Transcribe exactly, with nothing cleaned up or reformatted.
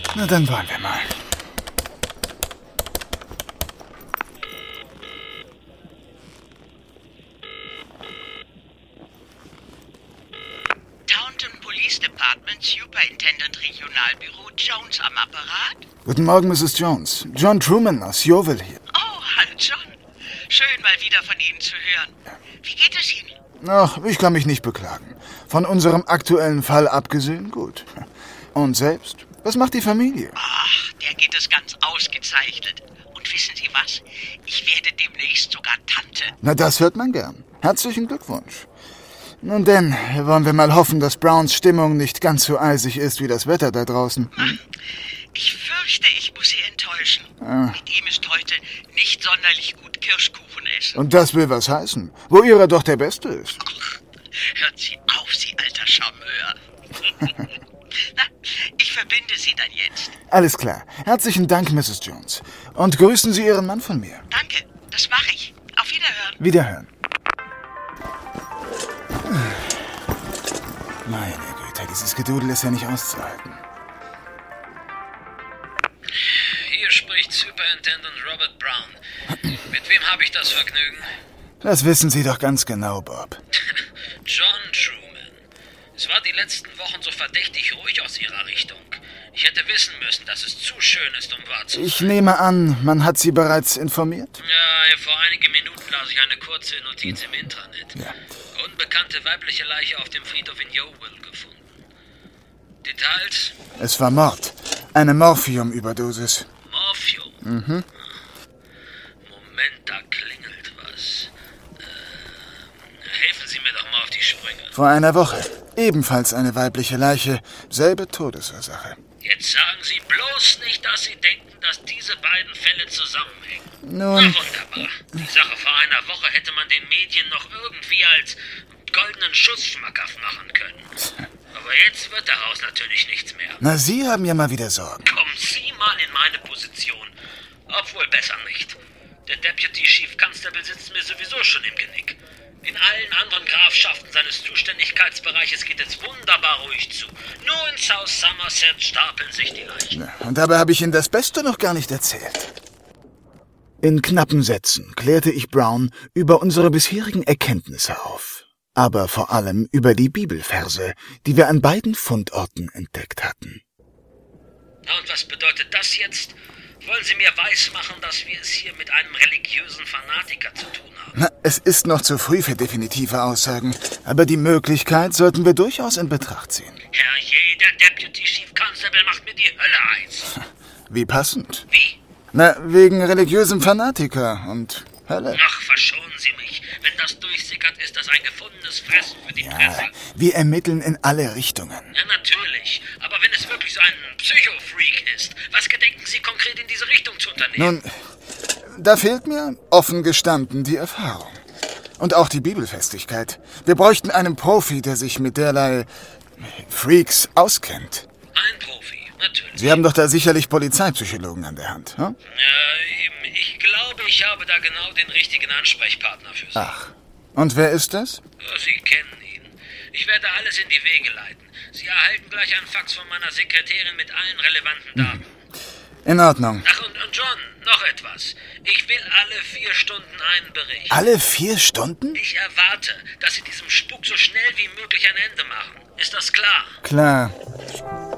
Na, dann wollen wir mal. Taunton Police Department, Superintendent Regionalbüro Jones am Apparat. Guten Morgen, Misses Jones. John Truman aus Yeovil hier. Oh, hallo John. Schön, mal wieder von Ihnen zu hören. Wie geht es Ihnen? Ach, ich kann mich nicht beklagen. Von unserem aktuellen Fall abgesehen, gut. Und selbst? Was macht die Familie? Ach, der geht es ganz ausgezeichnet. Und wissen Sie was? Ich werde demnächst sogar Tante. Na, das hört man gern. Herzlichen Glückwunsch. Nun denn, wollen wir mal hoffen, dass Browns Stimmung nicht ganz so eisig ist wie das Wetter da draußen. Hm? Ich fürchte, ich muss Sie enttäuschen. Ah. Mit ihm ist heute nicht sonderlich gut Kirschkuchen essen. Und das will was heißen, wo Ihrer doch der Beste ist. Ach, hören Sie auf, Sie alter Charmeur. Na, ich verbinde Sie dann jetzt. Alles klar. Herzlichen Dank, Misses Jones. Und grüßen Sie Ihren Mann von mir. Danke, das mache ich. Auf Wiederhören. Wiederhören. Meine Güte, dieses Gedudel ist ja nicht auszuhalten. Hier spricht Superintendent Robert Brown. Mit wem habe ich das Vergnügen? Das wissen Sie doch ganz genau, Bob. John Truman. Es war die letzten Wochen so verdächtig ruhig aus Ihrer Richtung. Ich hätte wissen müssen, dass es zu schön ist, um wahr zu sein. Ich nehme an, man hat Sie bereits informiert? Ja, vor einigen Minuten las ich eine kurze Notiz im Intranet. Ja. Unbekannte weibliche Leiche auf dem Friedhof in Yeovil gefunden. Details? Es war Mord. Eine Morphium-Überdosis. Morphium? Mhm. Moment, da klingelt was. Äh, helfen Sie mir doch mal auf die Sprünge. Vor einer Woche. Ebenfalls eine weibliche Leiche. Selbe Todesursache. Jetzt sagen Sie bloß nicht, dass Sie denken, dass diese beiden Fälle zusammenhängen. Nun... Na wunderbar. Die Sache vor einer Woche hätte man den Medien noch irgendwie als goldenen Schuss schmackhaft machen können. Aber jetzt wird daraus natürlich nichts mehr. Na, Sie haben ja mal wieder Sorgen. Kommen Sie mal in meine Position. Obwohl besser nicht. Der Deputy Chief Constable sitzt mir sowieso schon im Genick. In allen anderen Grafschaften seines Zuständigkeitsbereiches geht es wunderbar ruhig zu. Nur in South Somerset stapeln sich die Leichen. Ja, und dabei habe ich Ihnen das Beste noch gar nicht erzählt. In knappen Sätzen klärte ich Brown über unsere bisherigen Erkenntnisse auf. Aber vor allem über die Bibelverse, die wir an beiden Fundorten entdeckt hatten. Na, und was bedeutet das jetzt? Wollen Sie mir weismachen, dass wir es hier mit einem religiösen Fanatiker zu tun haben? Na, es ist noch zu früh für definitive Aussagen, aber die Möglichkeit sollten wir durchaus in Betracht ziehen. Herrje, der Deputy Chief Constable macht mir die Hölle heiß. Wie passend. Wie? Na, wegen religiösem Fanatiker und Hölle. Ach, verschonen Sie mich. Wenn das durchsickert, ist das ein gefundenes Fressen für die Ja, Presse. wir ermitteln in alle Richtungen. Ja, natürlich. Aber wenn es wirklich so ein Psycho-Freak ist, was gedenken Sie konkret in diese Richtung zu unternehmen? Nun, da fehlt mir, offen gestanden, die Erfahrung. Und auch die Bibelfestigkeit. Wir bräuchten einen Profi, der sich mit derlei Freaks auskennt. Ein Profi, natürlich. Sie haben doch da sicherlich Polizeipsychologen an der Hand, hm? Ja, eben. Ich glaube, ich habe da genau den richtigen Ansprechpartner für Sie. Ach, und wer ist das? Oh, Sie kennen ihn. Ich werde alles in die Wege leiten. Sie erhalten gleich einen Fax von meiner Sekretärin mit allen relevanten Daten. In Ordnung. Ach, und, und John, noch etwas. Ich will alle vier Stunden einen Bericht. Alle vier Stunden? Ich erwarte, dass Sie diesem Spuk so schnell wie möglich ein Ende machen. Ist das klar? Klar.